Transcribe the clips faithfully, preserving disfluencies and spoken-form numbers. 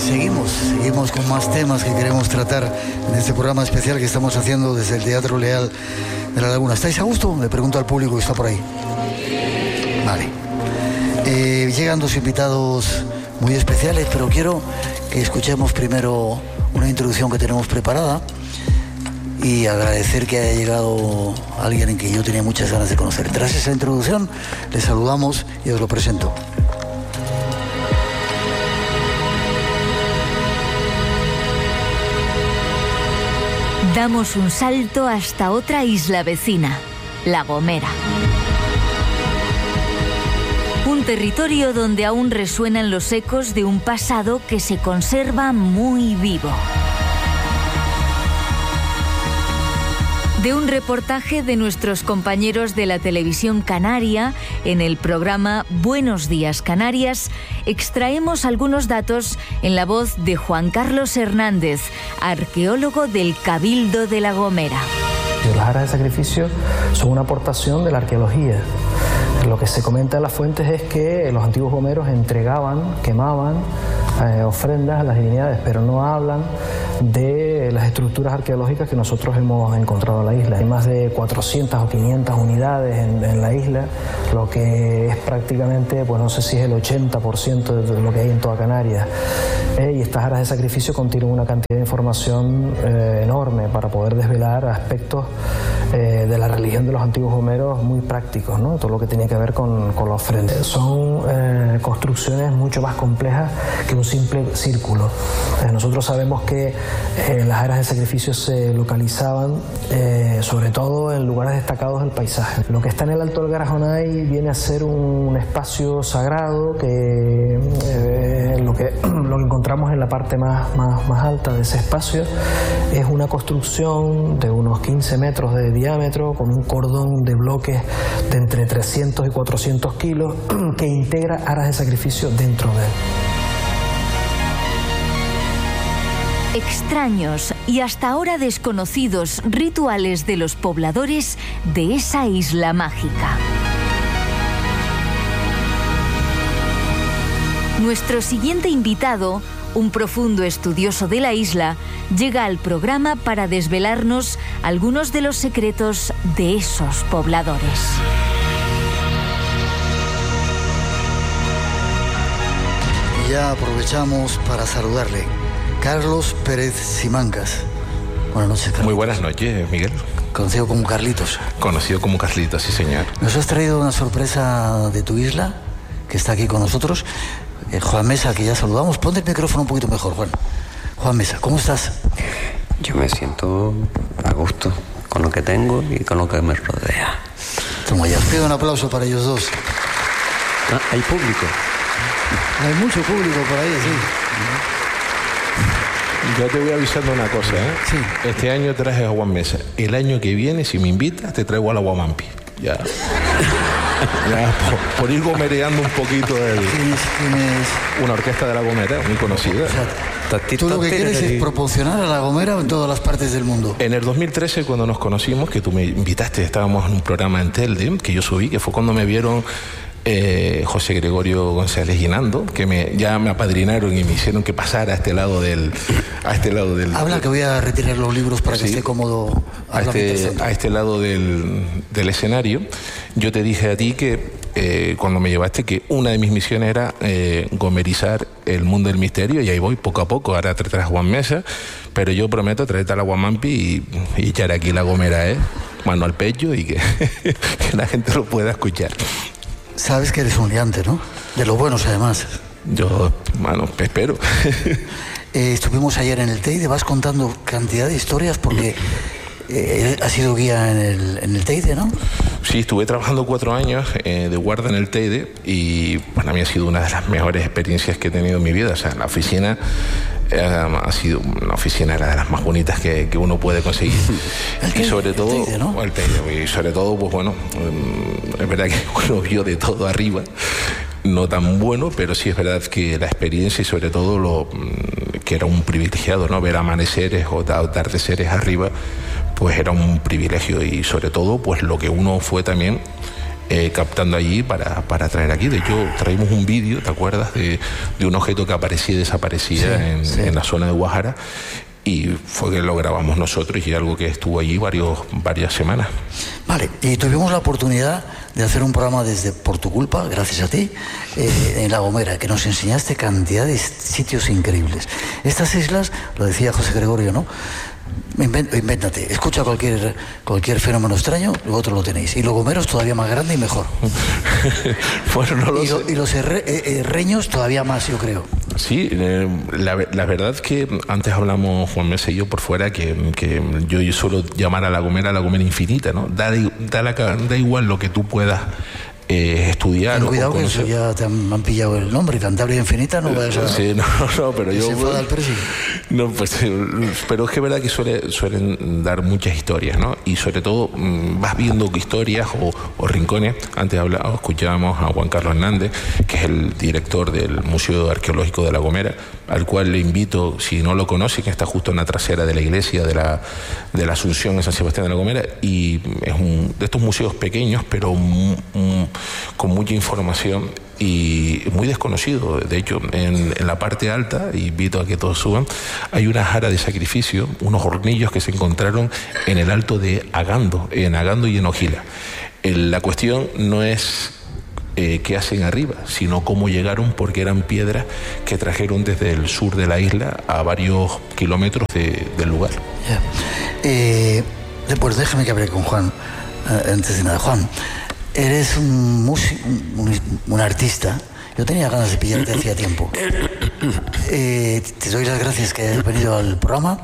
seguimos, seguimos con más temas que queremos tratar en este programa especial que estamos haciendo desde el Teatro Leal de La Laguna. ¿Estáis a gusto? Le pregunto al público que está por ahí. Vale. Eh, llegan dos invitados muy especiales, pero quiero que escuchemos primero una introducción que tenemos preparada y agradecer que haya llegado alguien en que yo tenía muchas ganas de conocer. Tras esa introducción, les saludamos y os lo presento. Damos un salto hasta otra isla vecina, La Gomera. Un territorio donde aún resuenan los ecos de un pasado que se conserva muy vivo. De un reportaje de nuestros compañeros de la televisión canaria, en el programa Buenos Días Canarias, extraemos algunos datos en la voz de Juan Carlos Hernández, arqueólogo del Cabildo de La Gomera. Las aras de sacrificio son una aportación de la arqueología. Lo que se comenta en las fuentes es que los antiguos gomeros entregaban, quemaban eh, ofrendas a las divinidades, pero no hablan de las estructuras arqueológicas que nosotros hemos encontrado en la isla. Hay más de cuatrocientas o quinientas unidades en, en la isla, lo que es prácticamente, pues no sé si es el ochenta por ciento de lo que hay en toda Canarias. Eh, y estas aras de sacrificio contienen una cantidad de información eh, enorme para poder desvelar aspectos eh, de la religión de los antiguos gomeros muy prácticos, ¿no? Todo lo que tiene que ver con, con la ofrenda. Son eh, construcciones mucho más complejas que un simple círculo. Eh, nosotros sabemos que eh, las aras de sacrificio se localizaban eh, sobre todo en lugares destacados del paisaje. Lo que está en el Alto del Garajonay viene a ser un espacio sagrado que eh, lo que lo que encontramos en la parte más, más, más alta de ese espacio es una construcción de unos quince metros de diámetro con un cordón de bloques de entre trescientos y cuatrocientos kilos que integra aras de sacrificio dentro de él. Extraños y hasta ahora desconocidos rituales de los pobladores de esa isla mágica. Nuestro siguiente invitado, un profundo estudioso de la isla, llega al programa para desvelarnos algunos de los secretos de esos pobladores. Y ya aprovechamos para saludarle. Carlos Pérez Simancas. Buenas noches, Carlos. Muy buenas noches, Miguel. Conocido como Carlitos. Conocido como Carlitos, sí, señor. Nos has traído una sorpresa de tu isla, que está aquí con nosotros. Eh, Juan Mesa, que ya saludamos. Ponte el micrófono un poquito mejor, Juan. Juan Mesa, ¿cómo estás? Yo me siento a gusto con lo que tengo y con lo que me rodea. Toma, ya os pido un aplauso para ellos dos. Ah, ¿hay público? Hay mucho público por ahí, sí. Yo te voy avisando una cosa, ¿eh? Sí. Este año traje a Juan Mesa. El año que viene, si me invitas, te traigo a la Guamampi. Ya. Ya, por, por ir gomereando un poquito el, ¿Quién es, quién es? una orquesta de La Gomera, muy conocida. O sea, tú lo que quieres es proporcionar a La Gomera en todas las partes del mundo. En el dos mil trece, cuando nos conocimos, que tú me invitaste, estábamos en un programa en Telde, que yo subí, que fue cuando me vieron eh, José Gregorio González Guinando, que me, ya me apadrinaron y me hicieron que pasara a este lado del... A este lado del Habla, que voy a retirar los libros para que sí, esté cómodo. A este, a este lado del, del escenario. Yo te dije a ti que eh, cuando me llevaste que una de mis misiones era eh, gomerizar el mundo del misterio, y ahí voy poco a poco. Ahora te traes a Juan Mesa, pero yo prometo traerte a la Guamampi y, y echar aquí La Gomera, ¿eh? Mano al pecho y que, que la gente lo pueda escuchar. Sabes que eres un liante, ¿no? De los buenos, además. Yo, bueno, espero. eh, estuvimos ayer en el Teide, vas contando cantidad de historias porque eh, has sido guía en el, en el Teide, ¿no? Sí, estuve trabajando cuatro años eh, de guarda en el Teide y para mí ha sido una de las mejores experiencias que he tenido en mi vida. O sea, la oficina eh, ha sido una oficina era de las más bonitas que, que uno puede conseguir. El Teide, y sobre todo, el Teide, ¿no? el Teide, y sobre todo, pues bueno, es verdad que uno vio de todo arriba. No tan bueno, pero sí es verdad que la experiencia y sobre todo lo que era un privilegiado, ¿no? Ver amaneceres o atardeceres arriba, pues era un privilegio y sobre todo pues lo que uno fue también eh, captando allí para, para traer aquí. De hecho, traímos un vídeo, ¿te acuerdas? De, de un objeto que aparecía y desaparecía sí, en, sí. en la zona de Guajara. Y fue que lo grabamos nosotros y algo que estuvo allí varios, varias semanas. Vale, y tuvimos la oportunidad de hacer un programa desde Por tu culpa, gracias a ti, eh, en La Gomera, que nos enseñaste cantidad de sitios increíbles. Estas islas, lo decía José Gregorio, ¿no? Invéntate, escucha cualquier cualquier fenómeno extraño, luego otro lo tenéis. Y los gomeros todavía más grande y mejor. Bueno, no lo y, lo, sé. y los herre, eh, reños todavía más, yo creo. Sí, eh, la, la verdad es que antes hablamos, Juan Mesa y yo, por fuera, que, que yo, yo suelo llamar a La Gomera La Gomera infinita, ¿no? Da, da, la, da igual lo que tú puedas Eh, estudiar. Ten cuidado o que eso ya te han, han pillado el nombre, Cantabria Infinita, no vayas a... Sí, no, no, pero yo... Se enfada el presi. No, pues, pero es que es verdad que suele, suelen dar muchas historias, ¿no? Y sobre todo vas viendo historias o, o rincones. Antes hablaba, escuchábamos a Juan Carlos Hernández, que es el director del Museo Arqueológico de La Gomera, al cual le invito, si no lo conoce, que está justo en la trasera de la iglesia de la, de la Asunción en San Sebastián de La Gomera, y es un de estos museos pequeños, pero un, un, con mucha información y muy desconocido. De hecho, en, en la parte alta, invito a que todos suban, hay una jara de sacrificio, unos hornillos que se encontraron en el alto de Agando, en Agando y en Ojila. El, la cuestión no es eh, qué hacen arriba, sino cómo llegaron, porque eran piedras que trajeron desde el sur de la isla a varios kilómetros de, del lugar. Yeah. Eh, pues déjame que hable con Juan, eh, antes de nada. Juan, eres un músico, un, un artista. Yo tenía ganas de pillarte hacía tiempo. Eh, te doy las gracias que hayas venido al programa.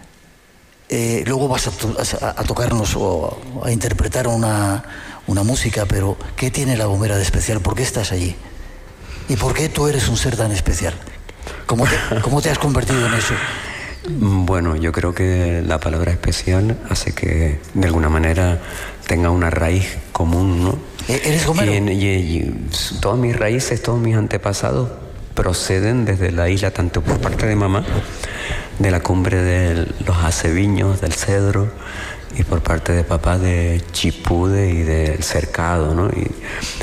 Eh, luego vas a, to a, a tocarnos o a interpretar una, una música, pero ¿qué tiene La Gomera de especial? ¿Por qué estás allí? ¿Y por qué tú eres un ser tan especial? ¿Cómo te, cómo te has convertido en eso? Bueno, yo creo que la palabra especial hace que de alguna manera tenga una raíz común, ¿no? ¿Eres gomero? Y, y, y todas mis raíces, todos mis antepasados proceden desde la isla, tanto por parte de mamá, de la cumbre de los aceviños, del cedro, y por parte de papá de Chipude y del cercado, ¿no? Y,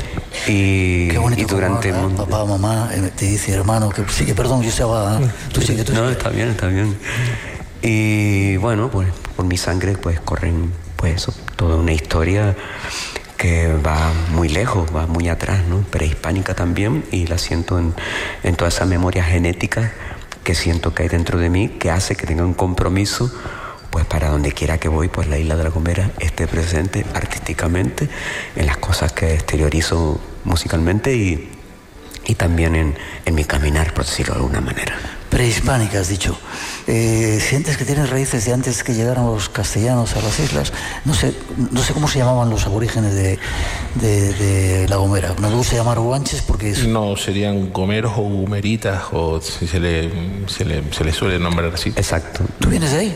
y, qué bonito, y durante mamá, papá, mamá, te dice hermano, que sí, que perdón, yo estaba... Tú sigue, tú sigue. No, está bien, está bien. Y bueno, pues por mi sangre pues corren pues eso, toda una historia que va muy lejos, va muy atrás, ¿no? Prehispánica también, y la siento en, en toda esa memoria genética que siento que hay dentro de mí, que hace que tenga un compromiso, pues para donde quiera que voy, pues la isla de La Gomera esté presente artísticamente en las cosas que exteriorizo musicalmente y, y también en, en mi caminar, por decirlo de alguna manera. Prehispánica, has dicho. Eh, ¿Sientes que tienes raíces de antes que llegaran los castellanos a las islas? No sé, no sé cómo se llamaban los aborígenes de, de, de La Gomera. No me gusta llamar guanches porque es... No, serían gomeros o gomeritas, o si se le, se le, se le suele nombrar así. Exacto. ¿Tú vienes de ahí?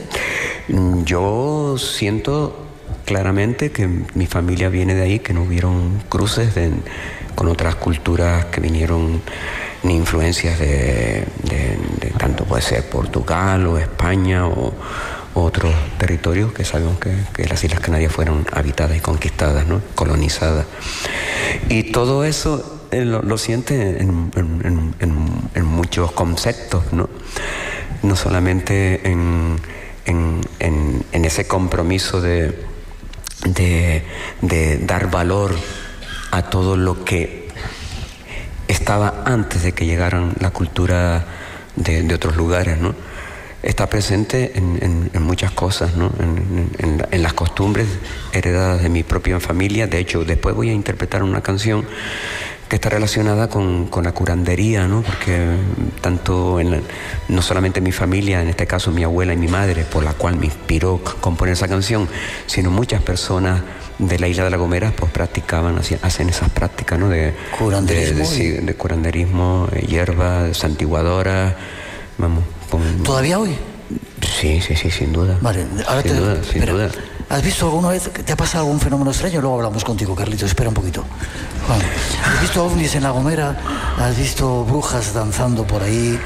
Yo siento claramente que mi familia viene de ahí, que no hubieron cruces de, con otras culturas que vinieron, ni influencias de, de, de tanto puede ser Portugal o España o, o otros territorios que sabemos que, que las Islas Canarias fueron habitadas y conquistadas, ¿no? Colonizadas. Y todo eso eh, lo, lo siente en, en, en, en muchos conceptos, ¿no? No solamente en, en, en, en ese compromiso de, de, de dar valor a todo lo que estaba antes de que llegaran la cultura de, de otros lugares, ¿no? Está presente en, en, en muchas cosas, ¿no? En, en, en las costumbres heredadas de mi propia familia. De hecho, después voy a interpretar una canción que está relacionada con, con la curandería, ¿no? Porque tanto en la, no solamente mi familia, en este caso mi abuela y mi madre, por la cual me inspiró componer esa canción, sino muchas personas de la isla de La Gomera pues practicaban, hacen esas prácticas, ¿no? De curanderismo, de, de, de, de curanderismo, eh, hierba, santiguadora, vamos. Con... ¿Todavía hoy? Sí, sí, sí, sin duda. Vale, ahora sin te... duda, sin Espera, duda. ¿has visto alguna vez, te ha pasado algún fenómeno extraño? Luego hablamos contigo, Carlitos, espera un poquito. Juan, ¿has visto ovnis en La Gomera? ¿Has visto brujas danzando por ahí?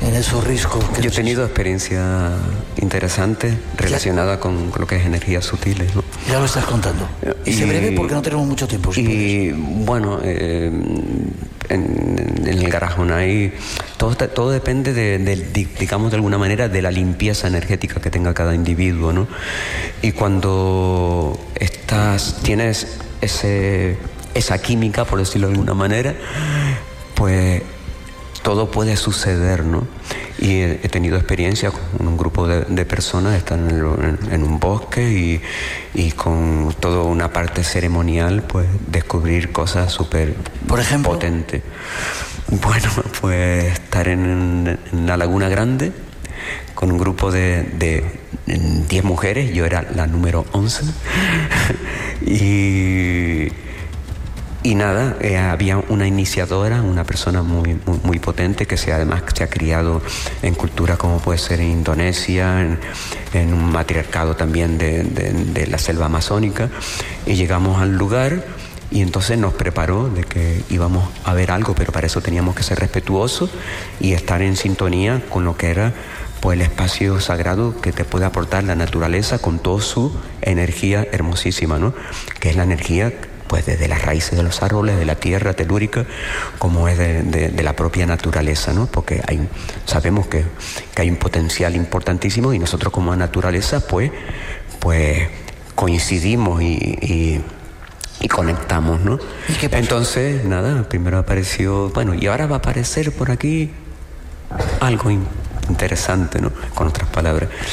en esos riscos. Yo he tenido experiencia interesante relacionada con, con lo que es energías sutiles, ¿no? Ya lo estás contando. Y, y se breve porque no tenemos mucho tiempo. Si y puedes. Bueno, eh, en, en el Garajonay todo, todo depende de, de, de, digamos de alguna manera, de la limpieza energética que tenga cada individuo, ¿no? Y cuando estás, tienes ese, esa química, por decirlo de alguna manera, pues todo puede suceder, ¿no? Y he, he tenido experiencia con un grupo de, de personas, están en, en, en un bosque y, y con toda una parte ceremonial, pues descubrir cosas súper potentes. Bueno, pues estar en, en la Laguna Grande con un grupo de diez mujeres, yo era la número once, y... Y nada, eh, había una iniciadora, una persona muy, muy, muy potente que se, además se ha criado en cultura como puede ser en Indonesia, en, en un matriarcado también de, de, de la selva amazónica. Y llegamos al lugar y entonces nos preparó de que íbamos a ver algo, pero para eso teníamos que ser respetuosos y estar en sintonía con lo que era pues el espacio sagrado que te puede aportar la naturaleza con toda su energía hermosísima, ¿no? Que es la energía pues desde las raíces de los árboles, de la tierra telúrica, como es de, de, de la propia naturaleza, ¿no? Porque hay, sabemos que, que hay un potencial importantísimo y nosotros como naturaleza pues, pues coincidimos y, y, y conectamos, ¿no? ¿Y qué pasó? Entonces, nada, primero apareció, bueno, y ahora va a aparecer por aquí algo interesante, ¿no? Con otras palabras.